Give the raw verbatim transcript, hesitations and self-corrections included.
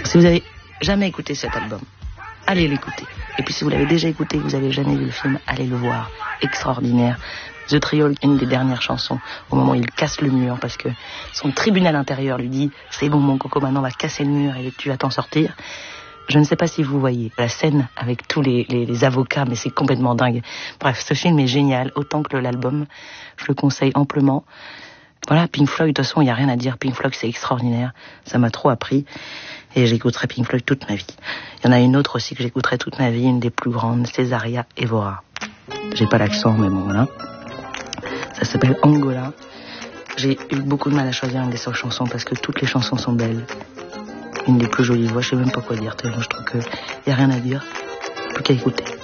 Si vous avez jamais écouté cet album, allez l'écouter. Et puis si vous l'avez déjà écouté et que vous n'avez jamais vu le film, allez le voir. Extraordinaire. The Trial, une des dernières chansons, au moment où il casse le mur, parce que son tribunal intérieur lui dit « C'est bon mon coco, maintenant on va casser le mur et tu vas t'en sortir ». Je ne sais pas si vous voyez la scène avec tous les, les, les avocats, mais c'est complètement dingue. Bref, ce film est génial, autant que l'album. Je le conseille amplement. Voilà, Pink Floyd, de toute façon, il n'y a rien à dire. Pink Floyd, c'est extraordinaire. Ça m'a trop appris. Et j'écouterai Pink Floyd toute ma vie. Il y en a une autre aussi que j'écouterai toute ma vie, une des plus grandes, Césaria Evora. J'ai pas l'accent, mais bon, voilà. Ça s'appelle Angola. J'ai eu beaucoup de mal à choisir une des seules chansons parce que toutes les chansons sont belles. Une des plus jolies voix, je sais même pas quoi dire. Je trouve qu'il n'y a rien à dire. Plus qu'à écouter.